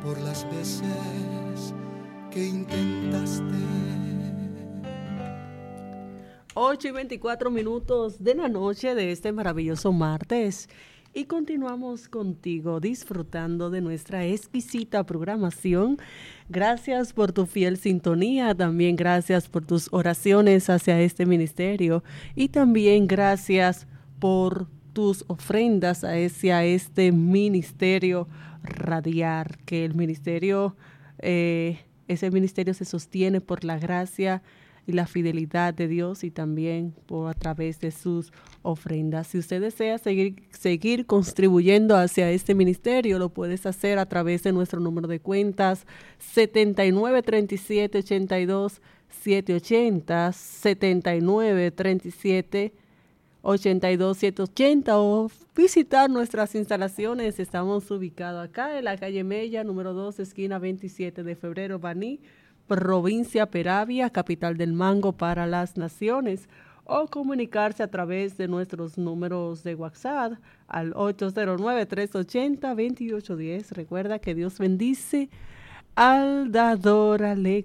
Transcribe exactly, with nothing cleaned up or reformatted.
por las veces que intentaste. ocho y veinticuatro minutos de la noche de este maravilloso martes. Y continuamos contigo disfrutando de nuestra exquisita programación. Gracias por tu fiel sintonía, también gracias por tus oraciones hacia este ministerio y también gracias por tus ofrendas hacia este ministerio radiar, que el ministerio, eh, ese ministerio se sostiene por la gracia y la fidelidad de Dios y también por a través de sus ofrendas. Si usted desea seguir, seguir contribuyendo hacia este ministerio, lo puedes hacer a través de nuestro número de cuentas setenta y nueve treinta y siete ochenta y dos setecientos ochenta, setenta y nueve treinta y siete ochenta y dos setecientos ochenta o visitar nuestras instalaciones. Estamos ubicados acá en la calle Mella, número dos, esquina veintisiete de febrero, Baní, provincia Peravia, capital del mango para las naciones, o comunicarse a través de nuestros números de WhatsApp al ocho cero nueve, tres ochenta, veintiocho diez. Recuerda que Dios bendice al dador